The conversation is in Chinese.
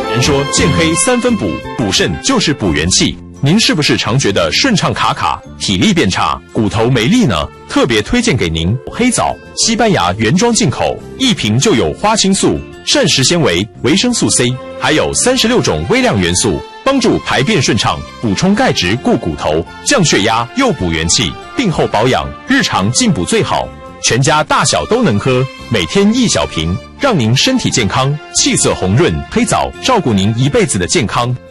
人说健黑3分补，补肾就是补元气。您是不是常觉得顺畅卡卡，体力变差，骨头没力呢？特别推荐给您黑枣，西班牙原装进口，1瓶就有花青素、膳食纤维、维生素 C， 还有36种微量元素，帮助排便顺畅，补充钙质固骨头，降血压又补元气，病后保养，日常进补最好。全家大小都能喝，每天1小瓶，让您身体健康，气色红润。黑枣照顾您一辈子的健康。